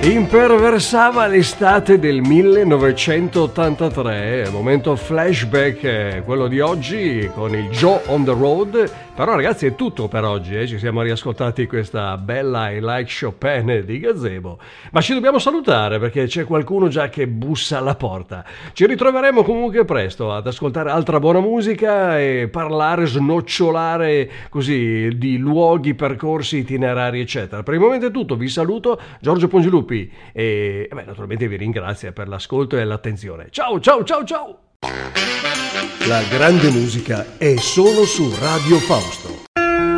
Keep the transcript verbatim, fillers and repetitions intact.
Imperversava l'estate del millenovecentottantatré, momento flashback, quello di oggi con il Joe on the Road. Però ragazzi è tutto per oggi, eh? Ci siamo riascoltati questa bella I Like Chopin di Gazebo, ma ci dobbiamo salutare perché c'è qualcuno già che bussa alla porta. Ci ritroveremo comunque presto ad ascoltare altra buona musica e parlare, snocciolare così di luoghi, percorsi, itinerari eccetera. Per il momento è tutto, vi saluto, Giorgio Pongilupi e beh, naturalmente vi ringrazio per l'ascolto e l'attenzione. Ciao ciao ciao ciao. La grande musica è solo su Radio Fausto.